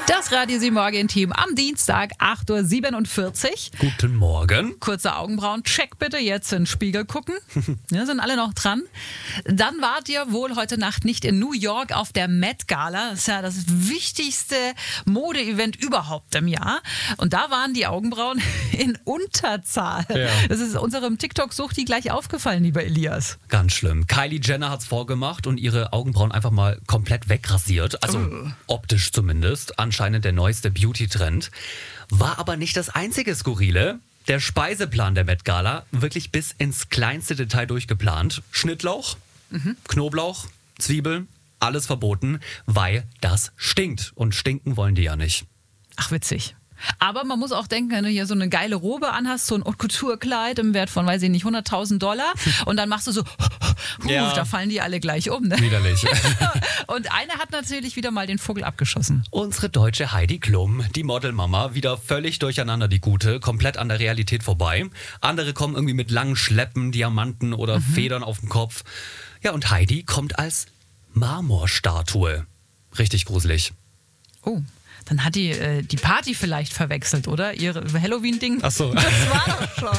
Das Radio 7 Morgen-Team am Dienstag, 8.47 Uhr. Guten Morgen. Kurze Augenbrauen-Check bitte, jetzt in den Spiegel gucken. Ja, sind alle noch dran. Dann wart ihr wohl heute Nacht nicht in New York auf der Met Gala. Das ist ja das wichtigste Mode-Event überhaupt im Jahr. Und da waren die Augenbrauen in Unterzahl. Ja. Das ist unserem TikTok-Suchti gleich aufgefallen, lieber Elias. Ganz schlimm. Kylie Jenner hat's vorgemacht und ihre Augenbrauen einfach mal komplett wegrasiert. Also optisch zumindest. Anscheinend der neueste Beauty-Trend. War aber nicht das einzige Skurrile. Der Speiseplan der Met Gala wirklich bis ins kleinste Detail durchgeplant. Schnittlauch, Knoblauch, Zwiebeln, alles verboten, weil das stinkt. Und stinken wollen die ja nicht. Ach, witzig. Aber man muss auch denken, wenn du hier so eine geile Robe anhast, so ein Haute Couture-Kleid im Wert von, weiß ich nicht, $100.000 und dann machst du so, Ja. da fallen die alle gleich um. Ne? Widerlich. Und eine hat natürlich wieder mal den Vogel abgeschossen. Unsere deutsche Heidi Klum, die Modelmama, wieder völlig durcheinander, die Gute, komplett an der Realität vorbei. Andere kommen irgendwie mit langen Schleppen, Diamanten oder Federn auf dem Kopf. Ja, und Heidi kommt als Marmorstatue. Richtig gruselig. Oh, dann hat die Party vielleicht verwechselt, oder? Ihr Halloween-Ding. Ach so. Das war doch schon.